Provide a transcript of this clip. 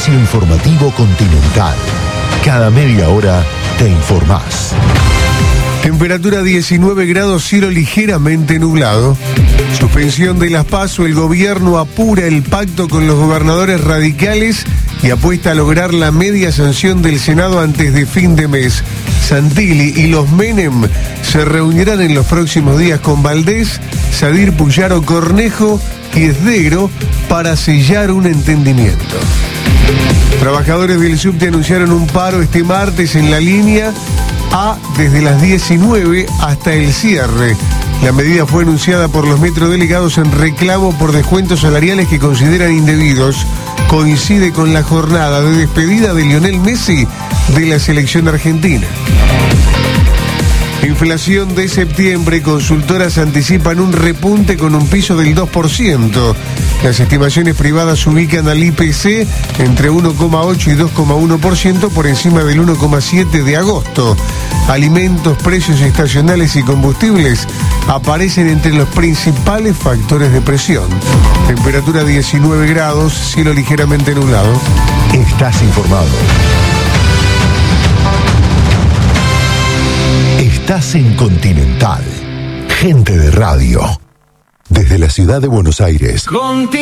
Espacio informativo Continental. Cada media hora te informás. Temperatura 19 grados, cielo ligeramente nublado. Suspensión de las PASO, el gobierno apura el pacto con los gobernadores radicales y apuesta a lograr la media sanción del Senado antes de fin de mes. Santilli y los Menem se reunirán en los próximos días con Valdés, Sadir, Puyaro, Cornejo y Esdegro para sellar un entendimiento. Trabajadores del subte anunciaron un paro este martes en la línea A desde las 19 hasta el cierre. La medida fue anunciada por los metrodelegados en reclamo por descuentos salariales que consideran indebidos. Coincide con la jornada de despedida de Lionel Messi de la selección argentina. Inflación de septiembre, consultoras anticipan un repunte con un piso del 2%. Las estimaciones privadas ubican al IPC entre 1,8 y 2,1% por encima del 1,7 de agosto. Alimentos, precios estacionales y combustibles aparecen entre los principales factores de presión. Temperatura 19 grados, cielo ligeramente nublado. Estás informado. Estás en Continental. Gente de radio. Desde la ciudad de Buenos Aires.